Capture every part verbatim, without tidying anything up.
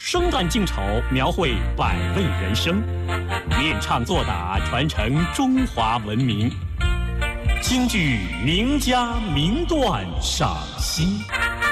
生旦净丑，描绘百味人生，练唱作打，传承中华文明。京剧名家名段赏析。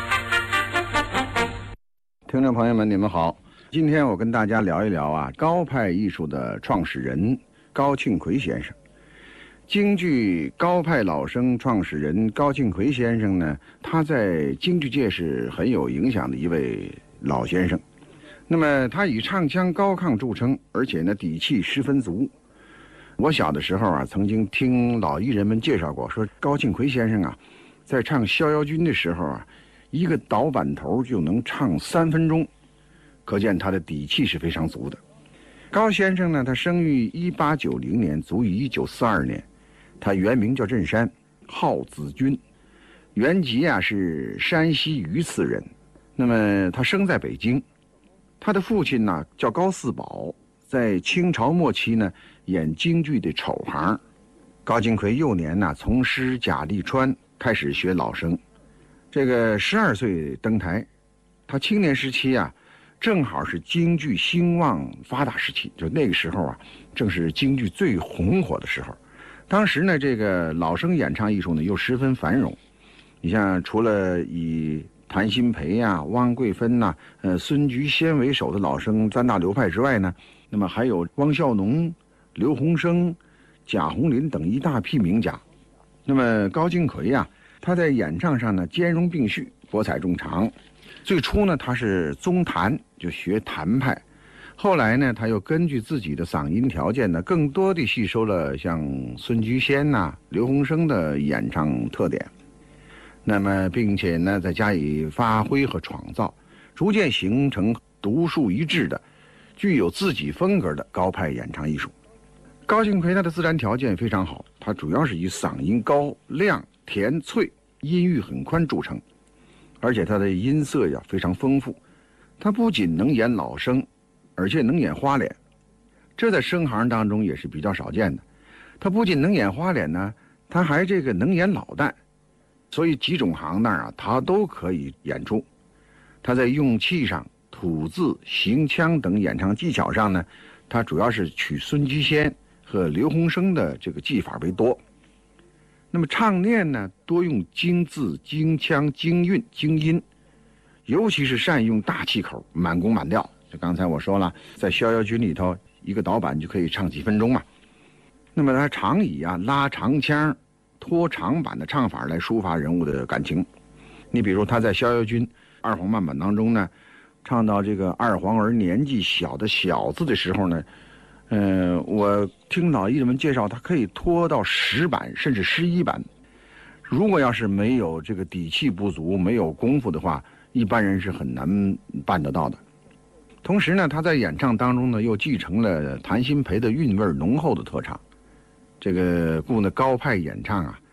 听众朋友们，你们好，今天我跟大家聊一聊啊，高派艺术的创始人高庆奎先生。京剧高派老生创始人高庆奎先生呢，他在京剧界是很有影响的一位老先生。那么他以唱腔高亢著称，而且呢底气十分足。我小的时候啊，曾经听老艺人们介绍过，说高庆奎先生啊，在唱《逍遥君》的时候啊，一个倒板头就能唱三分钟，可见他的底气是非常足的。高先生呢，他生于一八九零年，卒于一九四二年。他原名叫镇山，号子君，原籍啊是山西榆次人。那么他生在北京，他的父亲呢叫高四宝，在清朝末期呢演京剧的丑行。高庆奎幼年呢从师贾立川，开始学老生。这个十二岁登台，他青年时期啊，正好是京剧兴旺发达时期，就那个时候啊，正是京剧最红火的时候。当时呢，这个老生演唱艺术呢又十分繁荣。你像除了以谭鑫培呀、啊、汪桂芬呐、啊、呃孙菊仙为首的老生三大流派之外呢，那么还有汪孝农、刘鸿生、贾宏林等一大批名家。那么高庆奎呀、啊，他在演唱上呢兼容并蓄，博采众长。最初呢，他是宗谭，就学谭派。后来呢，他又根据自己的嗓音条件呢，更多地吸收了像孙菊仙呐、啊、刘鸿生的演唱特点。那么，并且呢，再加以发挥和创造，逐渐形成独树一帜的、具有自己风格的高派演唱艺术。高庆奎他的自然条件非常好，他主要是以嗓音高、亮、甜、脆，音域很宽著称，而且他的音色呀非常丰富。他不仅能演老生，而且能演花脸，这在生行当中也是比较少见的。他不仅能演花脸呢，他还这个能演老旦，所以几种行当啊，他都可以演出。他在用气上、吐字、行腔等演唱技巧上呢，他主要是取孙菊仙和刘鸿生的这个技法为多。那么唱念呢，多用京字、京腔、京韵、京音，尤其是善用大气口，满弓满调。就刚才我说了，在《逍遥君》里头，一个导板就可以唱几分钟嘛。那么他常以啊拉长腔、拖长板的唱法来抒发人物的感情。你比如他在《逍遥君》二黄慢板当中呢，唱到这个二黄儿年纪小的小字的时候呢，呃，我听老艺人们介绍，他可以拖到十板甚至十一板。如果要是没有这个底气不足、没有功夫的话，一般人是很难办得到的。同时呢，他在演唱当中呢，又继承了谭鑫培的韵味浓厚的特长。这个故呢高派演唱啊，